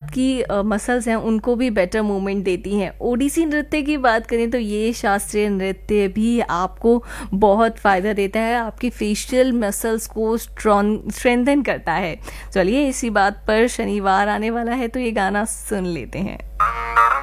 आपकी मसल्स हैं उनको भी बेटर मूवमेंट देती हैं। ओडिसी नृत्य की बात करें तो ये शास्त्रीय नृत्य भी आपको बहुत फ़ायदा देता है, आपकी फेशियल मसल्स को स्ट्रेंथन करता है। चलिए इसी बात पर शनिवार आने वाला है तो ये गाना सुन लेते हैं।